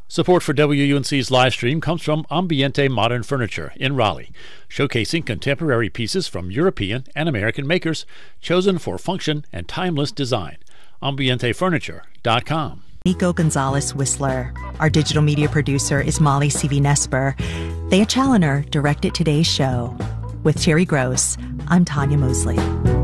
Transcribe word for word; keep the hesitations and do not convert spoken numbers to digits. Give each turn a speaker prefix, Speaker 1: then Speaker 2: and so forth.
Speaker 1: Support for W U N C's live stream comes from Ambiente Modern Furniture in Raleigh, showcasing contemporary pieces from European and American makers, chosen for function and timeless design. ambiente furniture dot com.
Speaker 2: Nico Gonzalez Whistler. Our digital media producer is Molly C V Nesper. Thea Challoner directed today's show. With Terry Gross, I'm Tanya Mosley.